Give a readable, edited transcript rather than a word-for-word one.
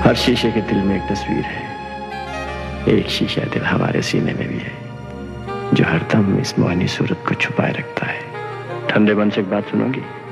हर शीशे के दिल में एक तस्वीर है, एक शीशा दिल हमारे सीने में भी है, जो हरदम इस मोहनी सूरत को छुपाए रखता है। ठंडे मन से एक बात सुनोगी?